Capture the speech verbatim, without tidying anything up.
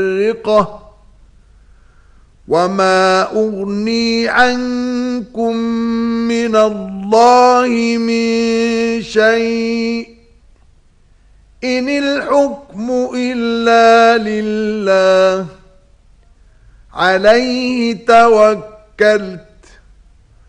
مُفَرِّقَةٌ وَمَا أُغْنِي عَنكُم مِّنَ اللَّهِ مِن شَيْءٍ إِنِ الْحُكْمُ إِلَّا لِلَّهِ عَلَيْهِ تَوَكَّلْتُ